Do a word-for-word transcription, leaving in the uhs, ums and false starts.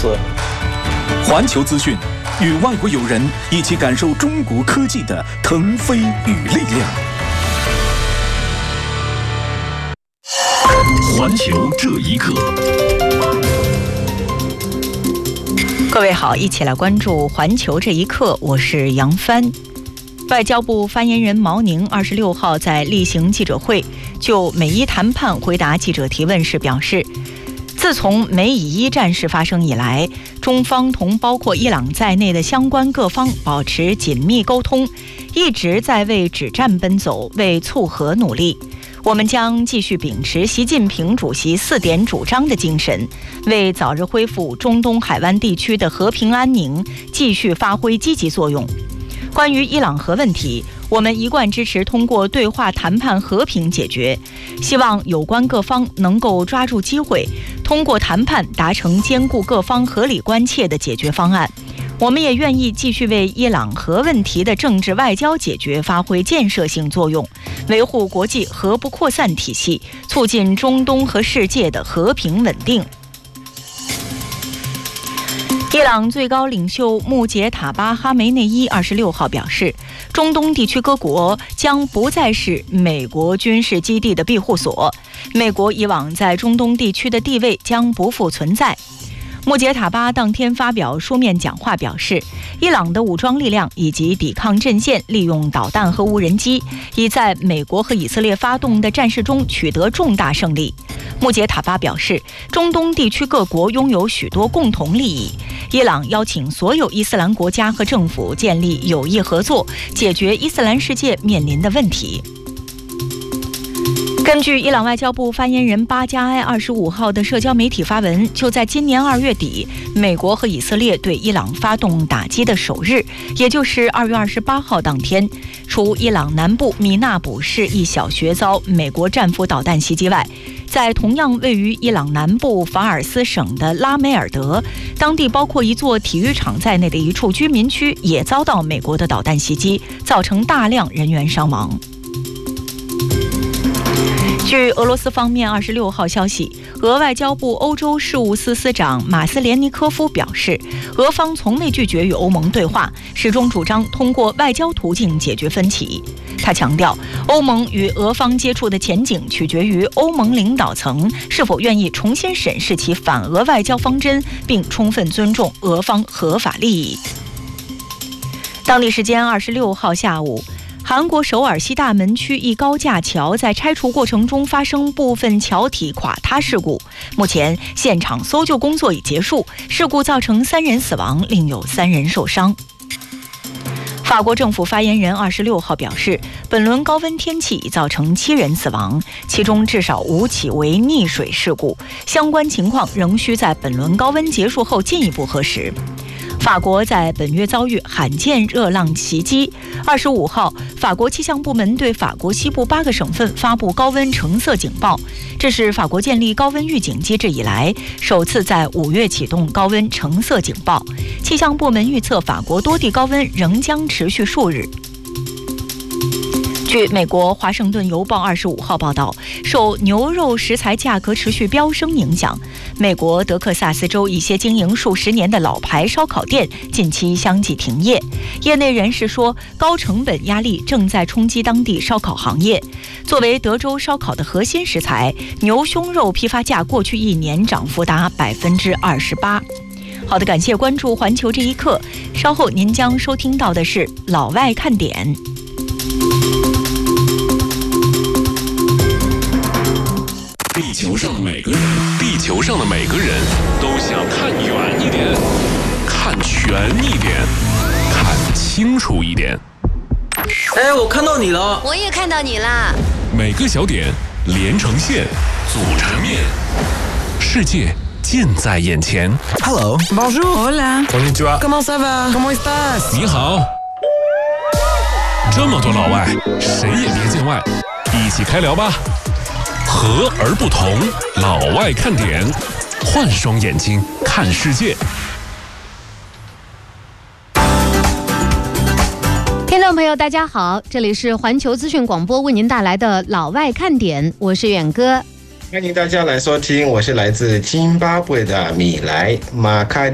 思。 环球资讯，与外国友人一起感受中国科技的腾飞与力量。环球这一刻， 各位好，一起来关注环球这一刻，我是杨帆。外交部发言人毛宁二十六号在例行记者会就美伊谈判回答记者提问时表示，自从美以伊战事发生以来，中方同包括伊朗在内的相关各方保持紧密沟通，一直在为止战奔走，为促和努力。我们将继续秉持习近平主席四点主张的精神，为早日恢复中东海湾地区的和平安宁继续发挥积极作用。关于伊朗核问题，我们一贯支持通过对话谈判和平解决，希望有关各方能够抓住机会，通过谈判达成兼顾各方合理关切的解决方案。我们也愿意继续为伊朗核问题的政治外交解决发挥建设性作用，维护国际核不扩散体系，促进中东和世界的和平稳定。伊朗最高领袖穆杰塔巴哈梅内伊二十六号表示，中东地区各国将不再是美国军事基地的庇护所，美国以往在中东地区的地位将不复存在。穆杰塔巴当天发表书面讲话表示，伊朗的武装力量以及抵抗阵线利用导弹和无人机，已在美国和以色列发动的战事中取得重大胜利。穆杰塔巴表示，中东地区各国拥有许多共同利益，伊朗邀请所有伊斯兰国家和政府建立有益合作，解决伊斯兰世界面临的问题。根据伊朗外交部发言人巴加埃二十五号的社交媒体发文，就在今年二月底，美国和以色列对伊朗发动打击的首日，也就是二月二十八号当天，除伊朗南部米纳卜市一小学遭美国战斧导弹袭击外，在同样位于伊朗南部法尔斯省的拉梅尔德，当地包括一座体育场在内的一处居民区也遭到美国的导弹袭击，造成大量人员伤亡。据俄罗斯方面二十六号消息，俄外交部欧洲事务司司长马斯连尼科夫表示，俄方从未拒绝与欧盟对话，始终主张通过外交途径解决分歧。他强调，欧盟与俄方接触的前景取决于欧盟领导层是否愿意重新审视其反俄外交方针，并充分尊重俄方合法利益。当地时间二十六号下午，韩国首尔西大门区一高架桥在拆除过程中发生部分桥体垮塌事故，目前现场搜救工作已结束，事故造成三人死亡，另有三人受伤。法国政府发言人二十六号表示，本轮高温天气已造成七人死亡，其中至少五起为溺水事故，相关情况仍需在本轮高温结束后进一步核实。法国在本月遭遇罕见热浪袭击。二十五号，法国气象部门对法国西部八个省份发布高温橙色警报，这是法国建立高温预警机制以来首次在五月启动高温橙色警报。气象部门预测，法国多地高温仍将持续数日。据美国《华盛顿邮报》二十五号报道，受牛肉食材价格持续飙升影响，美国德克萨斯州一些经营数十年的老牌烧烤店近期相继停业。业内人士说，高成本压力正在冲击当地烧烤行业。作为德州烧烤的核心食材，牛胸肉批发价过去一年涨幅达百分之二十八。好的，感谢关注环球这一刻，稍后您将收听到的是老外看点。 地球上每个人，地球上的每个人都想看远一点，看全一点，看清楚一点。 哎，我看到你了， 我也看到你啦。 每个小点连成线，组成面，世界近在眼前。 Hello, bonjour, hola, konnichiwa, comment ça va, comment estás? 你好。这么多老外，谁也别见外，一起开聊吧。和而不同，老外看点，换双眼睛看世界。 听众朋友大家好，这里是环球资讯广播为您带来的老外看点，我是远哥。 欢迎大家来收听，我是来自津巴布韦的米莱马卡